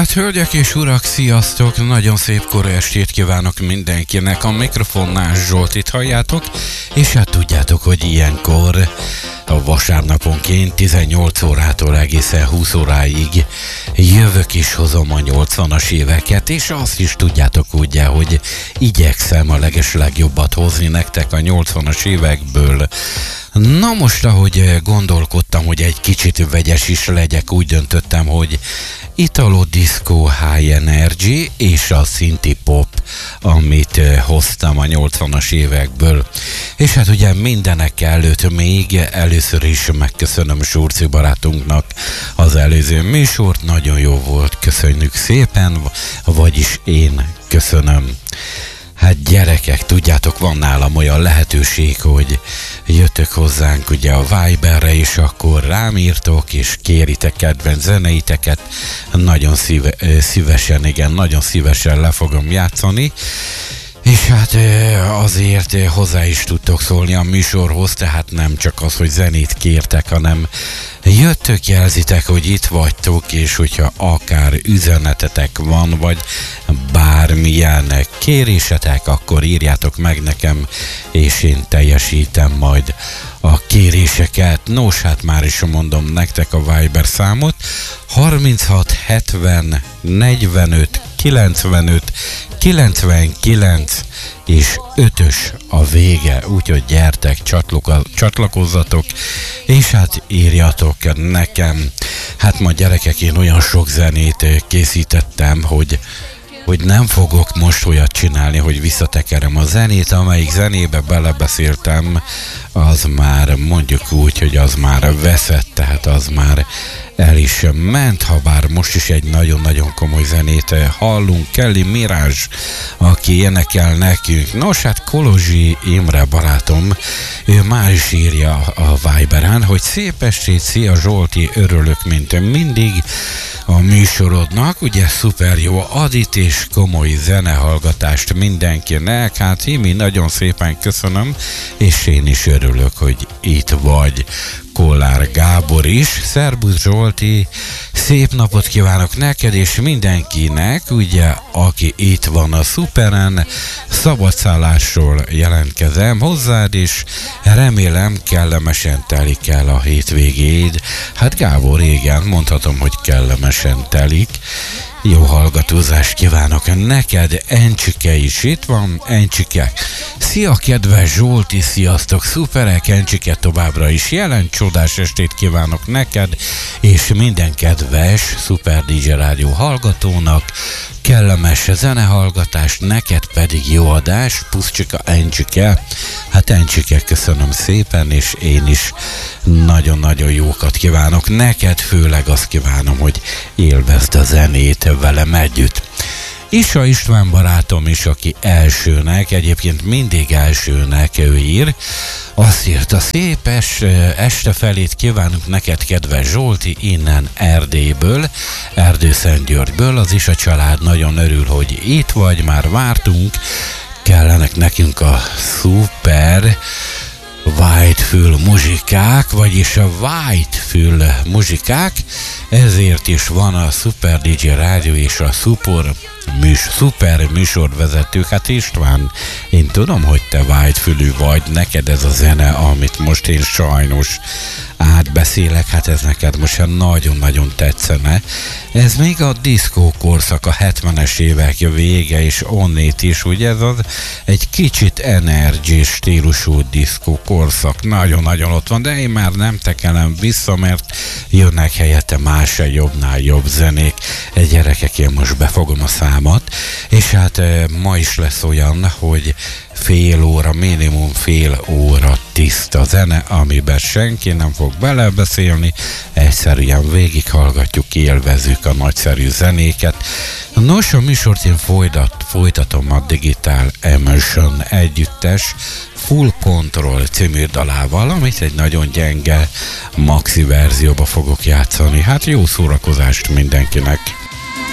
Hát hölgyek és urak, sziasztok! Nagyon szép kora estét kívánok mindenkinek. A mikrofonnál Zsoltit halljátok, és hát tudjátok, hogy ilyenkor a vasárnaponként 18 órától egészen 20 óráig jövök és hozom a 80-as éveket, és azt is tudjátok ugye, hogy igyekszem a legeslegjobbat hozni nektek a 80-as évekből. Na most, ahogy gondolkodtam, hogy egy kicsit vegyes is legyek, úgy döntöttem, hogy Italo Disco High Energy és a Synthie Pop, amit hoztam a 80-as évekből. És hát ugye mindenek előtt még először is megköszönöm Surci barátunknak az előző műsort, nagyon jó volt, köszönjük szépen, vagyis én köszönöm. Hát gyerekek, tudjátok, van nálam olyan lehetőség, hogy jöttök hozzánk ugye a Viberre, és akkor rám írtok, és kéritek kedvenc zeneiteket. Nagyon szívesen, igen, nagyon szívesen le fogom játszani. És hát azért hozzá is tudtok szólni a műsorhoz, tehát nem csak az, hogy zenét kértek, hanem jöttök, jelzitek, hogy itt vagytok, és hogyha akár üzenetetek van, vagy bármilyen kérésetek, akkor írjátok meg nekem, és én teljesítem majd a kéréseket. Nos, hát már is mondom nektek a Viber számot: 36 70 45 95 99 és 5-ös a vége, úgyhogy gyertek, csatlakozzatok, és hát írjatok nekem. Hát ma gyerekek, én olyan sok zenét készítettem, hogy nem fogok most olyat csinálni, hogy visszatekerem a zenét, amelyik zenébe belebeszéltem, az már mondjuk úgy, hogy az már veszett, tehát az már el is ment, ha bár most is egy nagyon-nagyon komoly zenét hallunk. Kelly Mirage, aki énekel nekünk. Nos, hát Kolozsi Imre barátom, ő már is írja a Viberen, hogy szép estét, szia Zsolti, örülök mint mindig a műsorodnak, ugye szuper jó adit és komoly zenehallgatást mindenkinek. Hát Imi, nagyon szépen köszönöm, és én is örülök, hogy itt vagy. Kollár Gábor is, szerbusz Zsolti, szép napot kívánok neked és mindenkinek, ugye, aki itt van a Szuperen, szabadszállásról jelentkezem hozzád, és remélem kellemesen telik el a hétvégéd. Hát Gábor, igen, mondhatom, hogy kellemesen telik. Jó hallgatózást kívánok neked, Encsike is itt van, Encsike. Szia kedves Zsolti, sziasztok, szuperek, Encsike továbbra is jelen, csodás estét kívánok neked, és minden kedves Szuper DJ Rádió hallgatónak, kellemes zenehallgatást, neked pedig jó adás, puszcsika Encsike. Hát Encsike, köszönöm szépen, és én is nagyon-nagyon jókat kívánok neked, főleg azt kívánom, hogy élvezd a zenét velem együtt. Isa István barátom is, aki elsőnek, egyébként mindig elsőnek ő ír, azt írta: szép este felét kívánunk neked, kedves Zsolti, innen Erdélyből, Erdőszentgyörgyből. Az Isa család nagyon örül, hogy itt vagy, már vártunk, kellenek nekünk a szuper Whitefül muzsikák, vagyis a Whitefül muzsikák, ezért is van a Super DJ Rádió és a szuper műsorvezetők. Hát István, én tudom, hogy te Whitefülű vagy, neked ez a zene, amit most én sajnos átbeszélek, hát ez neked most nagyon-nagyon tetszene. Ez még a diszkó korszak, a 70-es évek vége, és onnét is, ugye ez az egy kicsit energy stílusú diszkó korszak, nagyon-nagyon ott van, de én már nem tekelem vissza, mert jönnek helyette más jobbnál jobb zenék. Gyerekek, én most befogom a számat, és hát ma is lesz olyan, hogy fél óra, minimum fél óra tiszta zene, amiben senki nem fog belebeszélni, egyszerűen végighallgatjuk, élvezzük a nagyszerű zenéket. Nos, a műsort én folytatom a Digital Emotion együttes Full Control című dalával, amit egy nagyon gyenge maxi verzióba fogok játszani. Hát jó szórakozást mindenkinek!